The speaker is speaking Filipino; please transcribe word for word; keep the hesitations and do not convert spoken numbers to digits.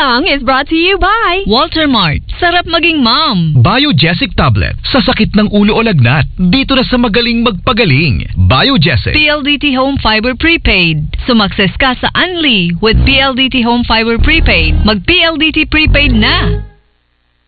Song is brought to you by Walter Mart. Sarap maging mom. Biogesic Tablet. Sa sakit ng ulo o lagnat, dito na sa magaling magpagaling. Biogesic. P L D T Home Fiber Prepaid. Sumakses ka sa Unli with P L D T Home Fiber Prepaid. Mag-P L D T Prepaid na.